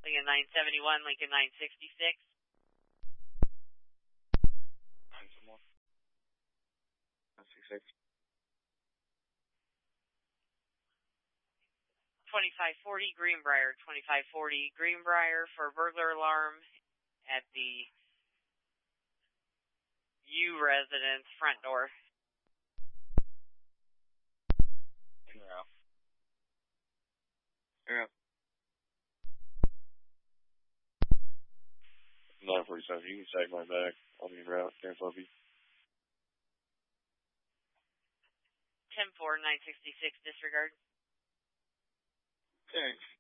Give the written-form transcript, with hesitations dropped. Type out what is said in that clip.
Lincoln 971, Lincoln 966. 966. 2540 Greenbrier, 2540 Greenbrier for burglar alarm at the U residence front door. Yeah. Yeah. 947, you can tag my back. I'll be route, Camp Puppy. 10-4, 966, disregard. Okay.